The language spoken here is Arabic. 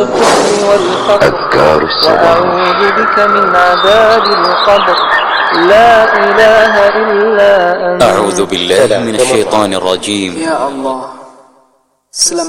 الكفر والفقر وأعوذ بك من عذاب القبر لا إله إلا أنت. أعوذ بالله من الشيطان الرجيم. يا الله.